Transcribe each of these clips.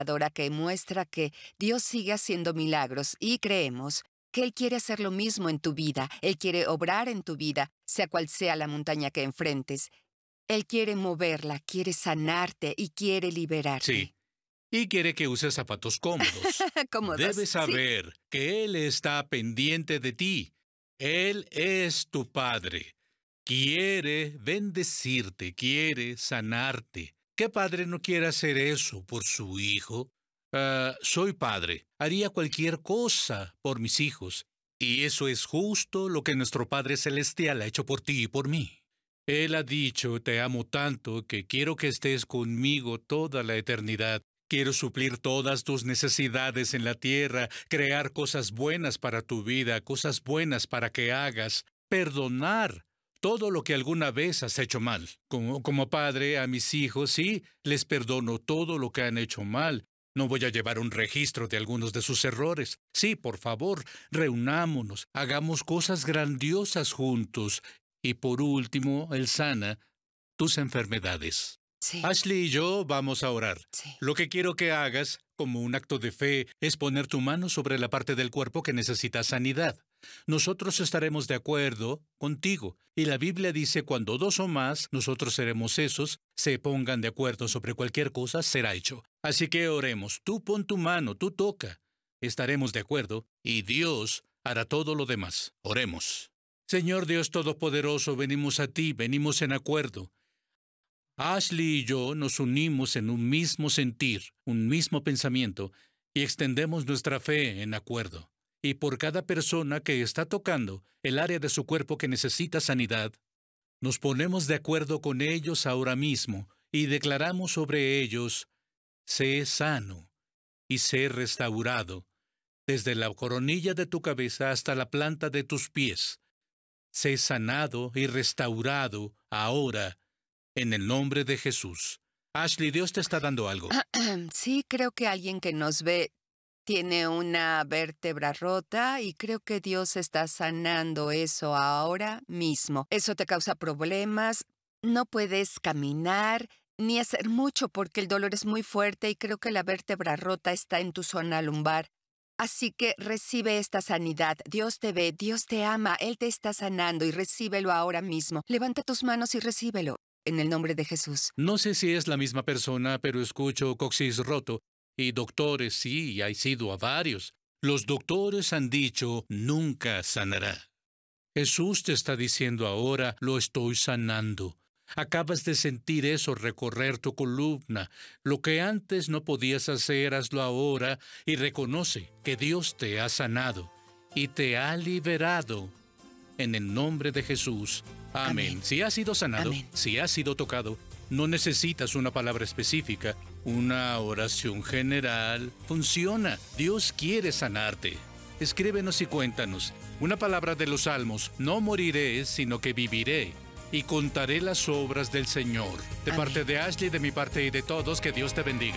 que muestra que Dios sigue haciendo milagros y creemos que Él quiere hacer lo mismo en tu vida. Él quiere obrar en tu vida, sea cual sea la montaña que enfrentes. Él quiere moverla, quiere sanarte y quiere liberarte. Sí. Y quiere que uses zapatos cómodos. Cómodos, Debes sí. saber que Él está pendiente de ti. Él es tu Padre. Quiere bendecirte, quiere sanarte. ¿Qué padre no quiere hacer eso por su hijo? Soy padre. Haría cualquier cosa por mis hijos. Y eso es justo lo que nuestro Padre Celestial ha hecho por ti y por mí. Él ha dicho, te amo tanto que quiero que estés conmigo toda la eternidad. Quiero suplir todas tus necesidades en la tierra, crear cosas buenas para tu vida, cosas buenas para que hagas, perdonar todo lo que alguna vez has hecho mal. Como padre, a mis hijos, sí, les perdono todo lo que han hecho mal. No voy a llevar un registro de algunos de sus errores. Sí, por favor, reunámonos, hagamos cosas grandiosas juntos. Y por último, Él sana tus enfermedades. Sí. Ashley y yo vamos a orar. Sí. Lo que quiero que hagas, como un acto de fe, es poner tu mano sobre la parte del cuerpo que necesita sanidad. Nosotros estaremos de acuerdo contigo. Y la Biblia dice, cuando dos o más, nosotros seremos esos, se pongan de acuerdo sobre cualquier cosa, será hecho. Así que oremos. Tú pon tu mano, tú toca. Estaremos de acuerdo y Dios hará todo lo demás. Oremos. Señor Dios Todopoderoso, venimos a ti, venimos en acuerdo. Ashley y yo nos unimos en un mismo sentir, un mismo pensamiento, y extendemos nuestra fe en acuerdo. Y por cada persona que está tocando el área de su cuerpo que necesita sanidad, nos ponemos de acuerdo con ellos ahora mismo y declaramos sobre ellos, sé sano y sé restaurado, desde la coronilla de tu cabeza hasta la planta de tus pies. Sé sanado y restaurado ahora, en el nombre de Jesús. Ashley, Dios te está dando algo. Sí, creo que alguien que nos ve tiene una vértebra rota y creo que Dios está sanando eso ahora mismo. Eso te causa problemas, no puedes caminar ni hacer mucho porque el dolor es muy fuerte y creo que la vértebra rota está en tu zona lumbar. Así que recibe esta sanidad. Dios te ve, Dios te ama, Él te está sanando y recíbelo ahora mismo. Levanta tus manos y recíbelo. En el nombre de Jesús. No sé si es la misma persona, pero escucho coxis roto. Y doctores, sí, he sido a varios. Los doctores han dicho, nunca sanará. Jesús te está diciendo ahora, lo estoy sanando. Acabas de sentir eso recorrer tu columna. Lo que antes no podías hacer, hazlo ahora y reconoce que Dios te ha sanado y te ha liberado. En el nombre de Jesús. Amén. Si has sido sanado, Amén. Si has sido tocado, no necesitas una palabra específica. Una oración general funciona. Dios quiere sanarte. Escríbenos y cuéntanos. Una palabra de los Salmos. No moriré, sino que viviré. Y contaré las obras del Señor. De Amén. parte de Ashley, de mi parte y de todos, que Dios te bendiga.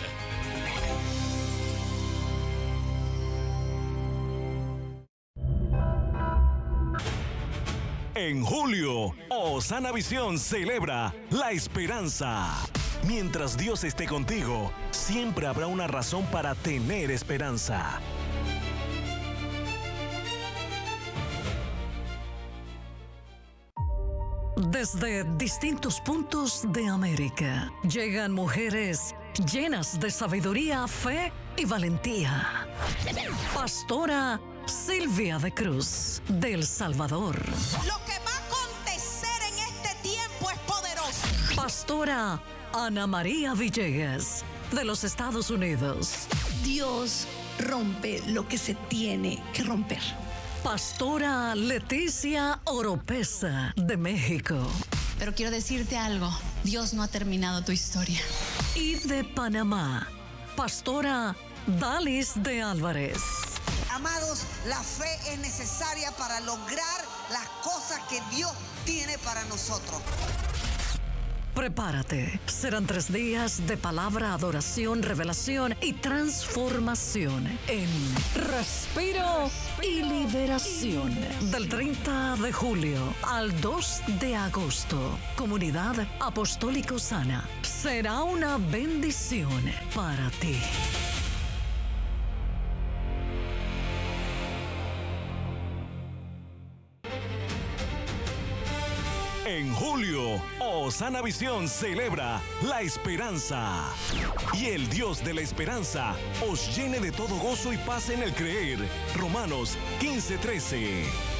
En julio, Osana Visión celebra la esperanza. Mientras Dios esté contigo, siempre habrá una razón para tener esperanza. Desde distintos puntos de América, llegan mujeres llenas de sabiduría, fe y valentía. Pastora Silvia de Cruz, de El Salvador. Lo que va a acontecer en este tiempo es poderoso. Pastora Ana María Villegas, de los Estados Unidos. Dios rompe lo que se tiene que romper. Pastora Leticia Oropesa, de México. Pero quiero decirte algo, Dios no ha terminado tu historia. Y de Panamá, Pastora Dalis de Álvarez. Amados, la fe es necesaria para lograr las cosas que Dios tiene para nosotros. Prepárate. Serán 3 días de palabra, adoración, revelación y transformación en Respiro y Liberación. Del 30 de julio al 2 de agosto. Comunidad Apostólico Sana. Será una bendición para ti. En julio, Osana Visión celebra la esperanza. Y el Dios de la esperanza os llene de todo gozo y paz en el creer. Romanos 15:13.